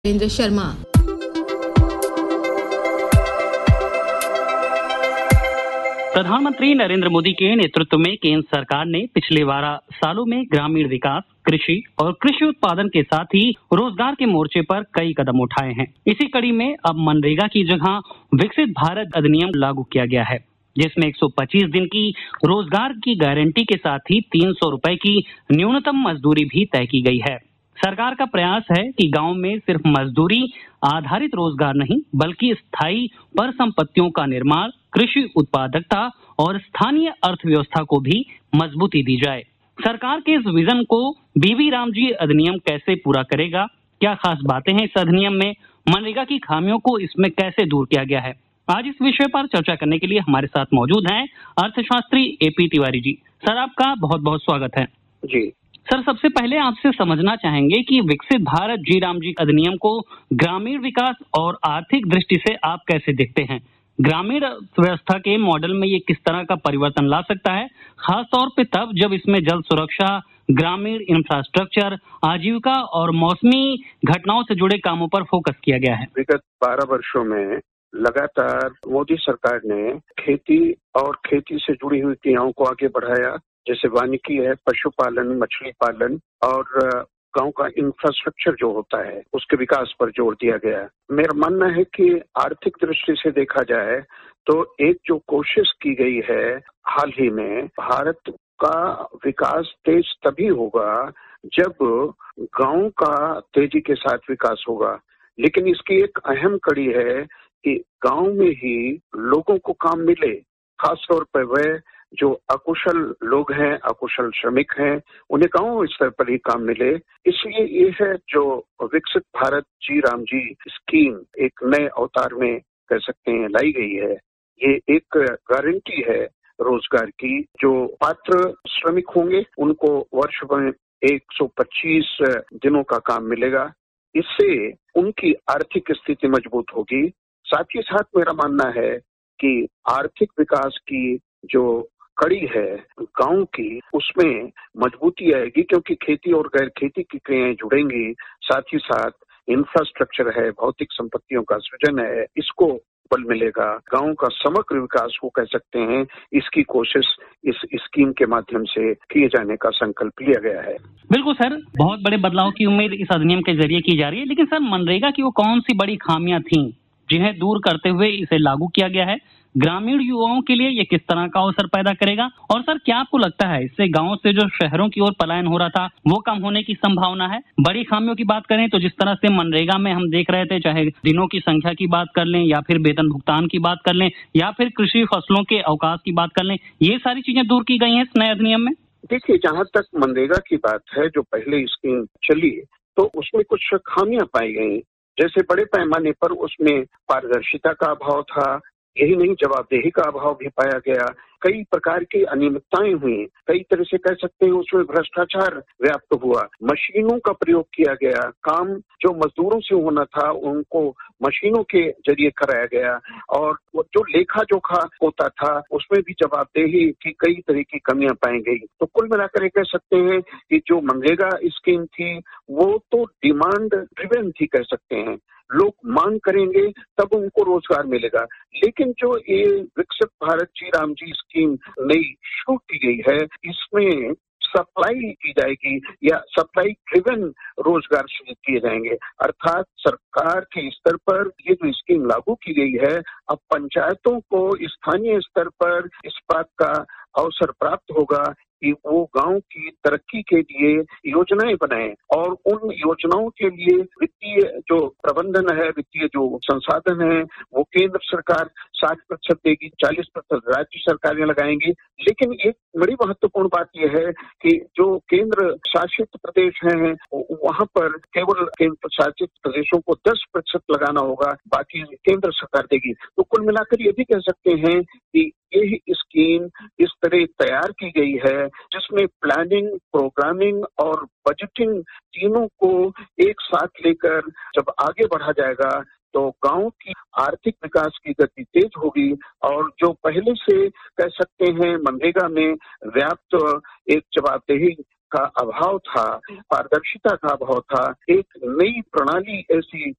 वीरेंद्र शर्मा। प्रधानमंत्री नरेंद्र मोदी के नेतृत्व में केंद्र सरकार ने पिछले 12 सालों में ग्रामीण विकास, कृषि और कृषि उत्पादन के साथ ही रोजगार के मोर्चे पर कई कदम उठाए हैं। इसी कड़ी में अब मनरेगा की जगह विकसित भारत अधिनियम लागू किया गया है, जिसमें 125 दिन की रोजगार की गारंटी के साथ ही 300 रुपए की न्यूनतम मजदूरी भी तय की गई है। सरकार का प्रयास है कि गांव में सिर्फ मजदूरी आधारित रोजगार नहीं, बल्कि स्थायी परिसंपत्तियों का निर्माण, कृषि उत्पादकता और स्थानीय अर्थव्यवस्था को भी मजबूती दी जाए। सरकार के इस विजन को बीबी राम जी अधिनियम कैसे पूरा करेगा, क्या खास बातें हैं इस अधिनियम में, मनरेगा की खामियों को इसमें कैसे दूर किया गया है, आज इस विषय पर चर्चा करने के लिए हमारे साथ मौजूद हैं अर्थशास्त्री एपी तिवारी जी। सर, आपका बहुत बहुत स्वागत है। जी सर, सबसे पहले आपसे समझना चाहेंगे कि विकसित भारत जी राम जी अधिनियम को ग्रामीण विकास और आर्थिक दृष्टि से आप कैसे देखते हैं? ग्रामीण व्यवस्था के मॉडल में ये किस तरह का परिवर्तन ला सकता है, खास तौर पे तब जब इसमें जल सुरक्षा, ग्रामीण इंफ्रास्ट्रक्चर, आजीविका और मौसमी घटनाओं से जुड़े कामों पर फोकस किया गया है। विगत 12 वर्षों में लगातार मोदी सरकार ने खेती और खेती से जुड़ी हुई क्रियाओं को आगे बढ़ाया, जैसे वानिकी है, पशुपालन, मछली पालन और गांव का इंफ्रास्ट्रक्चर जो होता है उसके विकास पर जोर दिया गया। मेरा मानना है कि आर्थिक दृष्टि से देखा जाए तो एक जो कोशिश की गई है हाल ही में, भारत का विकास तेज तभी होगा जब गांव का तेजी के साथ विकास होगा। लेकिन इसकी एक अहम कड़ी है कि गांव में ही लोगों को काम मिले, खासतौर पर वह जो अकुशल लोग हैं, अकुशल श्रमिक हैं, उन्हें गांव स्तर पर ही काम मिले। इसलिए ये है जो विकसित भारत जी राम जी स्कीम एक नए अवतार में कह सकते हैं लाई गई है। ये एक गारंटी है रोजगार की। जो पात्र श्रमिक होंगे उनको वर्ष में 125 दिनों का काम मिलेगा। इससे उनकी आर्थिक स्थिति मजबूत होगी। साथ ही साथ मेरा मानना है कि आर्थिक विकास की जो कड़ी है गांव की, उसमें मजबूती आएगी, क्योंकि खेती और गैर खेती की क्रियाएं जुड़ेंगी। साथ ही साथ इंफ्रास्ट्रक्चर है, भौतिक संपत्तियों का सृजन है, इसको बल मिलेगा। गांव का समग्र विकास वो कह सकते हैं, इसकी कोशिश इस स्कीम के माध्यम से किए जाने का संकल्प लिया गया है। बिल्कुल सर, बहुत बड़े बदलाव की उम्मीद इस अधिनियम के जरिए की जा रही है। लेकिन सर, मनरेगा की वो कौन सी बड़ी खामियां थीं जिन्हें दूर करते हुए इसे लागू किया गया है? ग्रामीण युवाओं के लिए ये किस तरह का अवसर पैदा करेगा? और सर, क्या आपको लगता है इससे गांव से जो शहरों की ओर पलायन हो रहा था वो कम होने की संभावना है? बड़ी खामियों की बात करें तो जिस तरह से मनरेगा में हम देख रहे थे, चाहे दिनों की संख्या की बात कर लें या फिर वेतन भुगतान की बात कर लें या फिर कृषि फसलों के अवकाश की बात कर लें, ये सारी चीजें दूर की गई हैं इस नए अधिनियम में। देखिए, जहां तक मनरेगा की बात है, जो पहले स्कीम चली तो उसमें कुछ खामियां पाई गई। जैसे बड़े पैमाने पर उसमें पारदर्शिता का अभाव था, यही नहीं जवाबदेही का अभाव भी पाया गया। कई प्रकार की अनियमितताएं हुई, कई तरह से कह सकते हैं उसमें भ्रष्टाचार व्याप्त हुआ। मशीनों का प्रयोग किया गया, काम जो मजदूरों से होना था उनको मशीनों के जरिए कराया गया, और जो लेखा जोखा होता था उसमें भी जवाबदेही की कई तरह की कमियां पाई गई। तो कुल मिलाकर कह सकते हैं कि जो मनरेगा स्कीम थी वो तो डिमांड ड्रिवन थी, कह सकते हैं। लोग मांग करेंगे तब उनको रोजगार मिलेगा। लेकिन जो ये विकसित भारत जी राम जी स्कीम नई शुरू की गई है, इसमें सप्लाई की जाएगी या सप्लाई ड्रिवन रोजगार सृजित किए जाएंगे। अर्थात सरकार के स्तर पर ये जो स्कीम लागू की गई है, अब पंचायतों को स्थानीय स्तर पर इस बात का अवसर प्राप्त होगा कि वो गांव की तरक्की के लिए योजनाएं बनाएं, और उन योजनाओं के लिए वित्तीय जो प्रबंधन है, वित्तीय जो संसाधन है, वो केंद्र सरकार 60% देगी, 40% राज्य सरकारें लगाएंगी। लेकिन एक बड़ी महत्वपूर्ण बात यह है कि जो केंद्र शासित प्रदेश हैं वहां पर केवल केंद्र शासित प्रदेशों को 10% लगाना होगा, बाकी केंद्र सरकार देगी। तो कुल मिलाकर ये भी कह सकते हैं कि यही स्कीम इस तरह तैयार की गई है जिसमें प्लानिंग, प्रोग्रामिंग और बजटिंग तीनों को एक साथ लेकर जब आगे बढ़ा जाएगा तो गांव की आर्थिक विकास की गति तेज होगी, और जो पहले से कह सकते हैं मनरेगा में व्याप्त एक जवाबदेही का अभाव था, पारदर्शिता का अभाव था, एक नई प्रणाली ऐसी